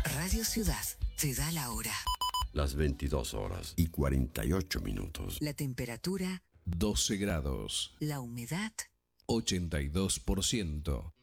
Radio Ciudad te da la hora. Las 22:48. La temperatura 12 grados. La humedad 82%.